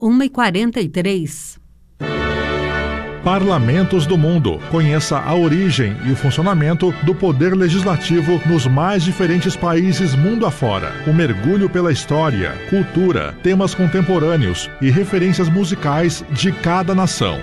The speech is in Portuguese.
1h43. Parlamentos do Mundo. Conheça a origem e o funcionamento do poder legislativo nos mais diferentes países mundo afora. Um mergulho pela história, cultura, temas contemporâneos e referências musicais de cada nação.